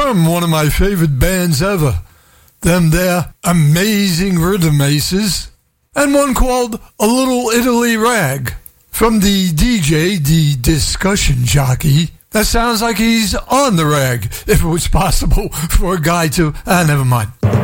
from one of my favorite bands ever. Them there amazing rhythm aces. And one called A Little Italy Rag. From the DJ, the discussion jockey. That sounds like he's on the rag, if it was possible for a guy to... never mind.